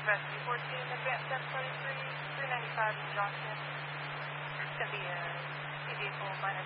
Rescue 14, Advanced 733, 395 in Johnson. It's going to be a vehicle minus